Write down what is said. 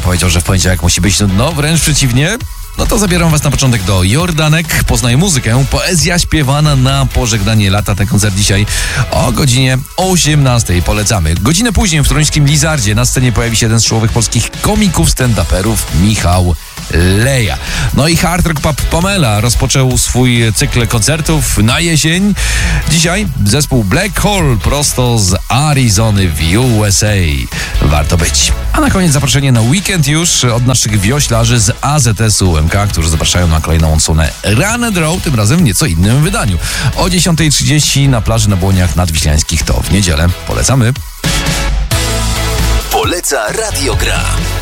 powiedział, że w poniedziałek musi być nudno, wręcz przeciwnie. No to zabieram was na początek do Jordanek. Poznaj muzykę, poezja śpiewana na pożegnanie lata. Ten koncert dzisiaj o godzinie 18. Polecamy. Godzinę później w toruńskim Lizardzie na scenie pojawi się jeden z czołowych polskich komików, stand-uperów, Michał Leja. No i Hard Rock Pub Pomela rozpoczął swój cykl koncertów na jesień. Dzisiaj zespół Black Hole prosto z Arizony w USA. Warto być. A na koniec zaproszenie na weekend już od naszych wioślarzy z AZS-u UMK, którzy zapraszają na kolejną odsłonę Run and Roll, tym razem w nieco innym wydaniu. O 10:30 na plaży na Błoniach Nadwiślańskich, to w niedzielę. Polecamy. Poleca Radio Gra.